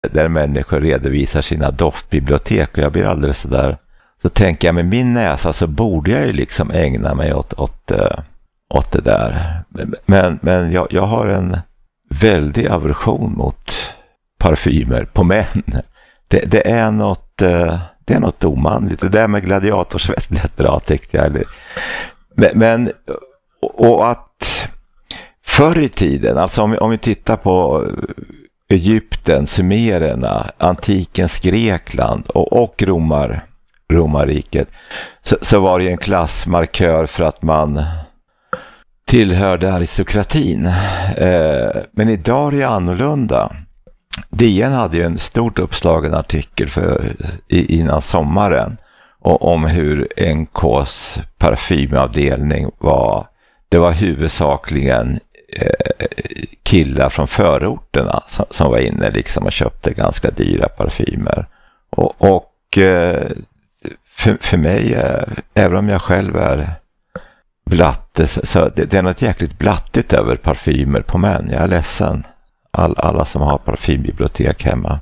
där människor redovisar sina doftbibliotek, och jag blir alldeles sådär, så tänker jag med min näsa så borde jag ju liksom ägna mig åt det där. Men jag har en väldig aversion mot parfymer på män. Det är något omanligt. Det där med gladiatorsvett lät bra, tyckte jag. Men och att förr i tiden, alltså om vi tittar på Egypten, sumererna, antikens Grekland och romarriket, så var det en klassmarkör för att man tillhörde aristokratin. Men idag är det annorlunda. DN hade ju en stort uppslagen artikel innan sommaren om hur NKs parfymavdelning var. Det var huvudsakligen killar från förorterna som var inne liksom och köpte ganska dyra parfymer. Och för mig, även om jag själv är blatte, så det är något jäkligt blattigt över parfymer på män. Jag är ledsen. Alla som har parfymbibliotek hemma.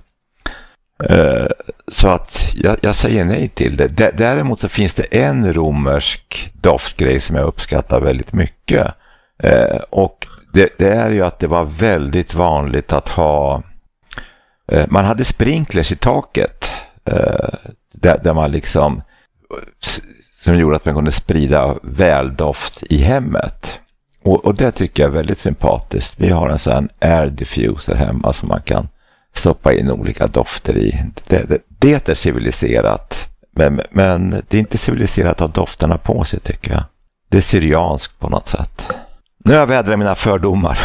Så att jag säger nej till det. Däremot så finns det en romersk doftgrej som jag uppskattar väldigt mycket. Och det är ju att det var väldigt vanligt att ha... man hade sprinklers i taket. Där man liksom... som gjorde att man kunde sprida väldoft i hemmet. Och det tycker jag är väldigt sympatiskt. Vi har en sån air diffuser hemma som man kan stoppa in olika dofter i. Det är civiliserat. Men det är inte civiliserat att ha dofterna på sig, tycker jag. Det är syrianskt på något sätt. Nu har jag vädrat mina fördomar.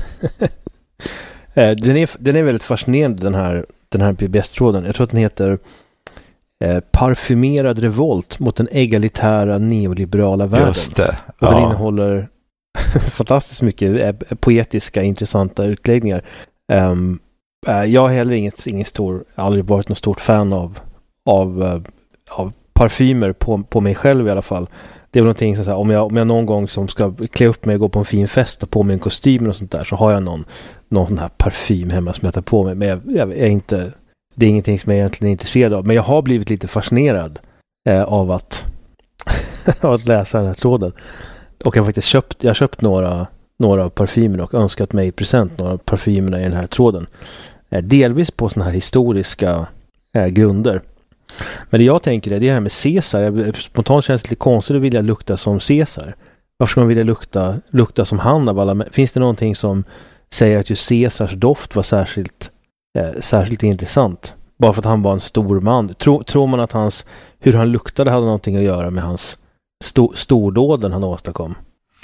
Den är väldigt fascinerande, den här PBS-tråden. Jag tror att den heter Parfymerad revolt mot den egalitära neoliberala världen. Just det. Och den innehåller fantastiskt mycket poetiska, intressanta utläggningar. Jag har heller aldrig varit någon stort fan av parfymer på mig själv i alla fall. Det är väl någonting som så här, om jag någon gång som ska klä upp mig och gå på en fin fest och på mig en kostym och sånt där, så har jag någon sån här parfym hemma som jag tar på mig. Men jag är inte, det är ingenting som jag egentligen är intresserad av. Men jag har blivit lite fascinerad av att läsa den här tråden. Och jag har faktiskt köpt några parfymer och önskat mig i present några parfymerna i den här tråden. Delvis på såna här historiska grunder. Men det jag tänker är det här med Caesar. Spontant känns det lite konstigt att vilja lukta som Caesar. Varför ska man vilja lukta som han av alla? Finns det någonting som säger att just Caesars doft var särskilt intressant? Bara för att han var en stor man. Tror man att hur han luktade hade någonting att göra med hans stordåden han åstadkom?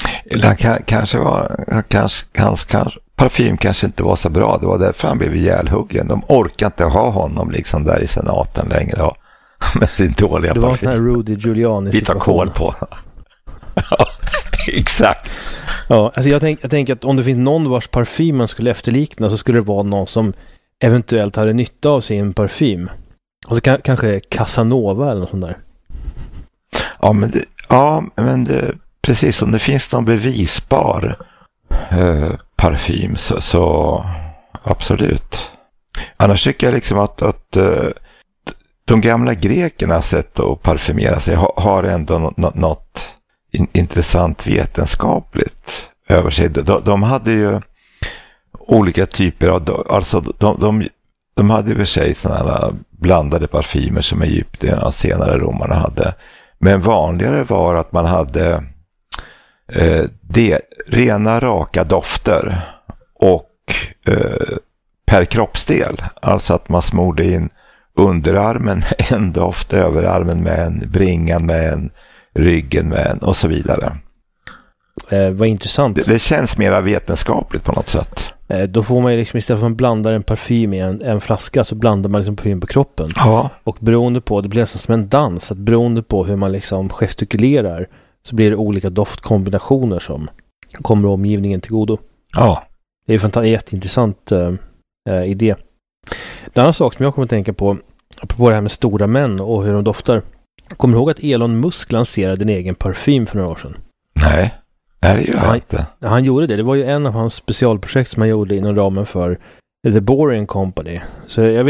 Hans parfym kanske inte var så bra. Det var därför han blev ihjälhuggen. De orkar inte ha honom liksom där i senaten längre. Med sin dåliga parfym. Det var den här Rudy Giuliani vi tar koll på. Ja, exakt. Ja, alltså jag tänker att om det finns någon vars parfym man skulle efterlikna, så skulle det vara någon som eventuellt hade nytta av sin parfym. Alltså kanske Casanova eller något sånt där. Men precis som det finns någon bevisbar parfym så absolut. Annars tycker jag liksom att de gamla grekernas sätt att parfymera sig har ändå något intressant vetenskapligt över sig. De hade ju olika typer av, alltså de hade i och för sig sådana här blandade parfymer som egyptierna och senare romarna hade. Men vanligare var att man hade rena raka dofter och per kroppsdel. Alltså att man smorde in underarmen med en doft, överarmen med en, bringan med en, ryggen med en och så vidare. Vad intressant. Det känns mer vetenskapligt på något sätt. Då får man ju liksom, istället för att man blandar en parfym i en flaska, så blandar man liksom parfym på kroppen. Ja. Och beroende på, det blir som en dans, att beroende på hur man liksom gestikulerar, så blir det olika doftkombinationer som kommer omgivningen till godo. Ja. Det är en jätteintressant idé. En annan sak som jag kommer att tänka på det här med stora män och hur de doftar. Kommer du ihåg att Elon Musk lanserade en egen parfym för några år sedan? Nej, det gör jag inte. Han gjorde det. Det var ju en av hans specialprojekt som han gjorde inom ramen för The Boring Company. Så jag